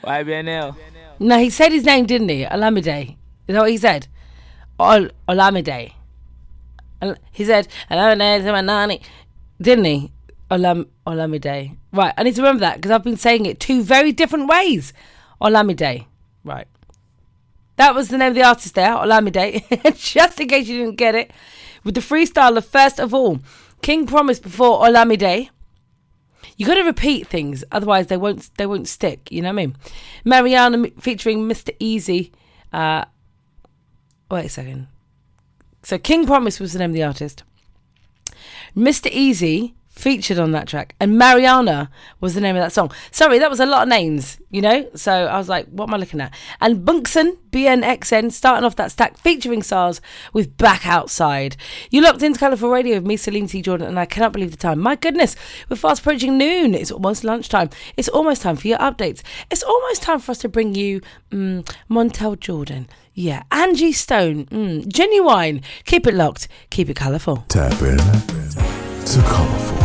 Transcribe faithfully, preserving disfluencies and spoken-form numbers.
Y B N L. No, he said his name, didn't he? Olamide. Is that what he said? Ol- Olamide. Ol- he said, Olamide, didn't he? Olam- Olamide. Right, I need to remember that because I've been saying it two very different ways. Olamide. Right. That was the name of the artist there, Olamide. Just in case you didn't get it. With the freestyler, first of all, King promised before Olamide. You got to repeat things, otherwise they won't they won't stick. You know what I mean? Mariana featuring Mister Easy. Uh, wait a second. So King Promise was the name of the artist. Mister Easy featured on that track, and Mariana was the name of that song. Sorry, that was a lot of names, you know. So I was like, what am I looking at? And Bunkson, B N X N, starting off that stack, featuring SARS with Back Outside. You locked into Colourful Radio with me, Celine C. Jordan, and I cannot believe the time. My goodness, we're fast approaching noon. It's almost lunchtime. It's almost time for your updates. It's almost time for us to bring you um, Montel Jordan. Yeah, Angie Stone, mm, Genuine. Keep it locked. Keep it colourful. Tap in to Colourful.